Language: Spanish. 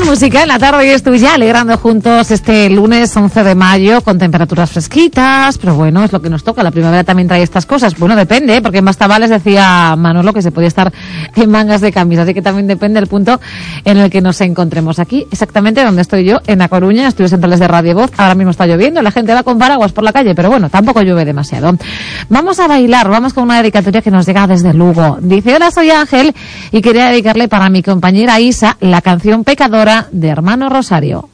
más música en la tarde y estoy ya alegrando juntos este lunes 11 de mayo con temperaturas fresquitas, pero bueno, es lo que nos toca. La primavera también trae estas cosas. Bueno, depende, porque en Bastabales decía Manolo que se podía estar en mangas de camisa, así que también depende del punto en el que nos encontremos. Aquí, exactamente donde estoy yo, en A Coruña, estudios centrales de Radio Voz. Ahora mismo está lloviendo, la gente va con paraguas por la calle, pero bueno, tampoco llueve demasiado. Vamos a bailar, vamos con una dedicatoria que nos llega desde Lugo. Dice: hola, soy Ángel y quería dedicarle para mi compañera Isa la canción Pecadora de Hermano Rosario.